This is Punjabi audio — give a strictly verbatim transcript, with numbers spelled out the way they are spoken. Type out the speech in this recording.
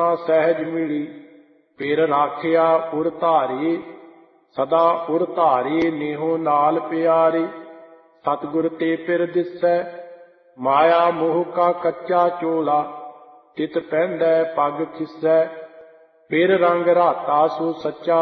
ਨਾ ਸਹਿਜ ਮਿਲੀ। ਫਿਰ ਰਾਖਿਆ ਉਰ ਧਾਰੀ, ਸਦਾ ਉਰ ਧਾਰੀ ਨੇਹੋ ਨਾਲ ਪਿਆਰੀ। ਸਤਿਗੁਰ ਤੇ ਫਿਰ ਦਿਸੈ, ਮਾਇਆ ਮੋਹ ਕਾ ਕੱਚਾ ਚੋਲਾ। ਤਿਤ ਪਹਿੰਦੈ ਪੱਗ ਖਿਸੈ, ਫਿਰ ਰੰਗ ਰਾਤਾ ਸੋ ਸੱਚਾ।